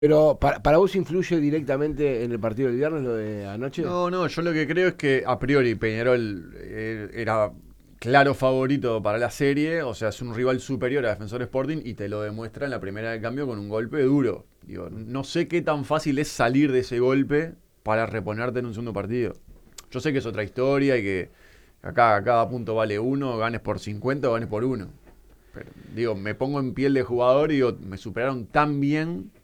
Pero para vos influye directamente en el partido del viernes lo de anoche. No, no, yo lo que creo es que a priori Peñarol era claro favorito para la serie, o sea, es un rival superior a Defensor Sporting y te lo demuestra en la primera de cambio con un golpe duro. Digo, no sé qué tan fácil es salir de ese golpe para reponerte en un segundo partido. Yo sé que es otra historia y que acá cada punto vale uno, ganes por 50 o ganes por uno. Pero digo, me pongo en piel de jugador y digo, me superaron tan bien